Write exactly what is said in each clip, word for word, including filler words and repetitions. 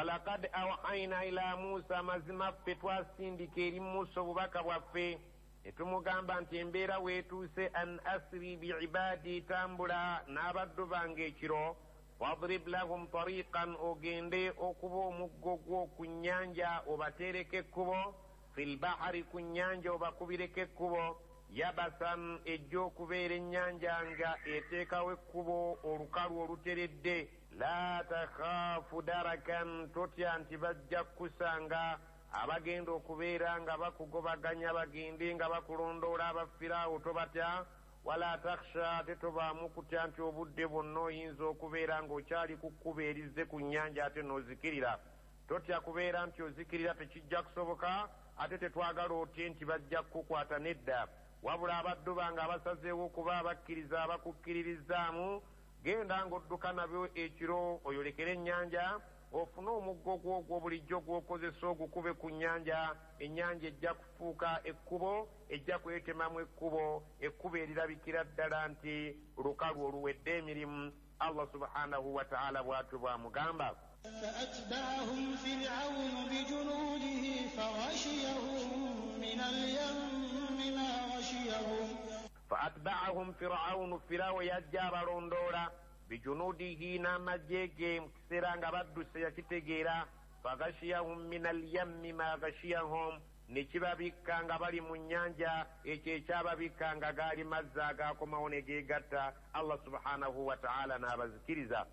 walaqad awhayna ila Musa mazima ffe twasindika eri Musa obubaka bwaffe etumugamba nti embeera weetuuse an asri biibadi tambula n'abaddu bange ekiro wadrib lahum tariqan ogende okuba omuggo gwo ku nnyanja obateereko ekkubo fil bahari ku nnyanja obakubireko ekkubo yabasan ejja okubeera ennyanja nga eteekawo ekkubo olukalu oluteredde la takhaafu darakan totya nti bajja kusanga abagenda okubeera nga bakugobaganya bagende nga bakulondoola abafiraawo tobatya wala takhsha tetobaamu kutya nti obudde bwonna oyinza okubeera ng'okyali ku kkubo erizze ku nnyanja ate n'ozikirira totya kubeera nti ozikirira tekijja kusoboka ate tetwagala otye nti bajja kukukwata nedda wabula abaddu bange abasazeewo okuba abakkiriza abakukkiririzaamu genda ng'odduka nabyo ekiro oyolekere ennyanja ofune omuggo gwogwo bulijjo gw'okozesa ogukube ku nnyanja ennyanja ejja kufuuka ekkubo ejja kwetemamu ekkubo ekkubo erirabikira ddala nti lukalu oluwedde emirimu Allah subhanahu wa ta'ala bw'atyo bw'amugamba فأتبعهم فرعون بجنوده فغشيهم من اليم ما غشيهم فأتبعهم فرعون فرعون يجاب رندورا بجنوده نامجيجي مكسران غبادو سيكتغيرا فغشيهم من اليم ما غشيهم nekibabikka nga bali mu nnyanja ekyo ekyababikka nga gaali mazzi agaakomawo ne geegatta Allah subhanahu wa ta'ala n'abazikiriza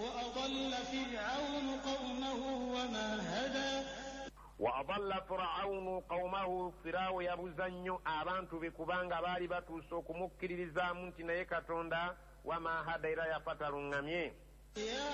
wa adalla firawunu qawmahu firawo yabuza nnyo abantu be kubanga baali batuuse okumukkiririzaamu nti naye Katonda wama hada era yafa taluŋŋamye